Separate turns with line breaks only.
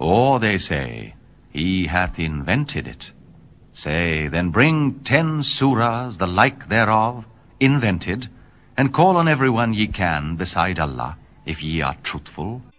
Or they say, he hath invented it. Say, then bring 10 surahs, the like thereof, invented, and call on everyone ye can beside Allah, if ye are truthful.